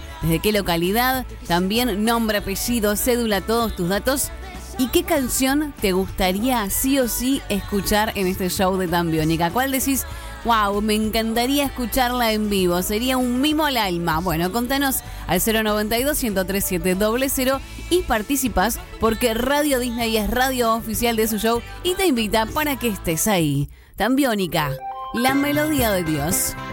desde qué localidad, también nombre, apellido, cédula, todos tus datos. ¿Y qué canción te gustaría sí o sí escuchar en este show de Tan Biónica? ¿Cuál decís? Wow, me encantaría escucharla en vivo, sería un mimo al alma. Bueno, contanos al 092-103700 y participás porque Radio Disney es radio oficial de su show y te invita para que estés ahí. Tan Biónica, la melodía de Dios.